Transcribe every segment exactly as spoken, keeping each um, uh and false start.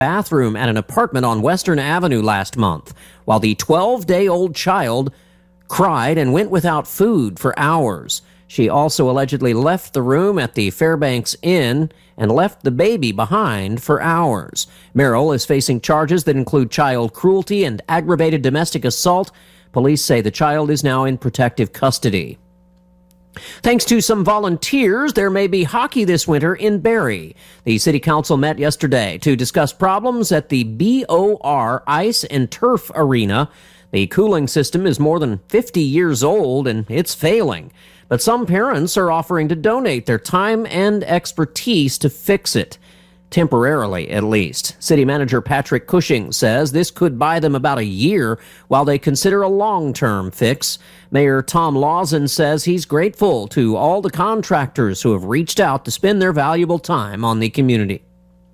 bathroom at an apartment on Western Avenue last month, while the twelve-day-old child cried and went without food for hours. She also allegedly left the room at the Fairbanks Inn and left the baby behind for hours. Merrill is facing charges that include child cruelty and aggravated domestic assault. Police say the child is now in protective custody. Thanks to some volunteers, there may be hockey this winter in Barrie. The city council met yesterday to discuss problems at the B O R Ice and Turf Arena. The cooling system is more than fifty years old and it's failing. But some parents are offering to donate their time and expertise to fix it. Temporarily, at least. City Manager Patrick Cushing says this could buy them about a year while they consider a long-term fix. Mayor Tom Lawson says he's grateful to all the contractors who have reached out to spend their valuable time on the community.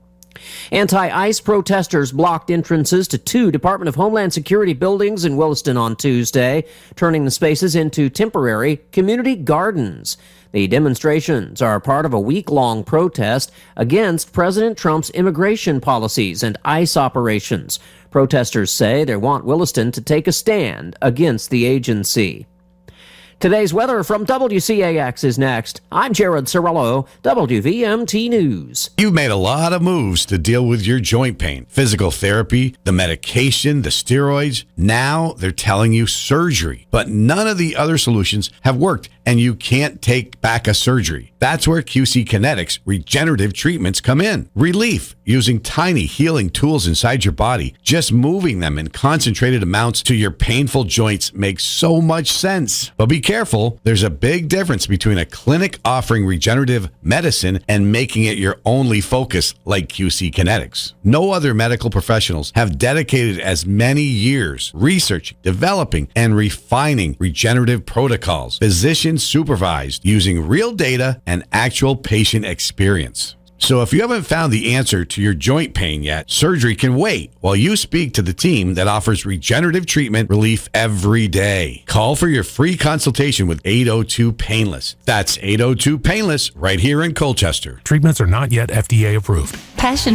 Anti-ICE protesters blocked entrances to two Department of Homeland Security buildings in Williston on Tuesday, turning the spaces into temporary community gardens. The demonstrations are part of a week-long protest against President Trump's immigration policies and ICE operations. Protesters say they want Williston to take a stand against the agency. Today's weather from W C A X is next. I'm Jared Cirillo, W V M T News. You've made a lot of moves to deal with your joint pain. Physical therapy, the medication, the steroids. Now they're telling you surgery. But none of the other solutions have worked, and you can't take back a surgery. That's where Q C Kinetics regenerative treatments come in. Relief using tiny healing tools inside your body. Just moving them in concentrated amounts to your painful joints makes so much sense. But be careful, there's a big difference between a clinic offering regenerative medicine and making it your only focus like Q C Kinetics. No other medical professionals have dedicated as many years researching, developing, and refining regenerative protocols, physician supervised, using real data and actual patient experience. So if you haven't found the answer to your joint pain yet, surgery can wait while you speak to the team that offers regenerative treatment relief every day. Call for your free consultation with eight oh two Painless. That's eight oh two Painless right here in Colchester. Treatments are not yet F D A approved. Passion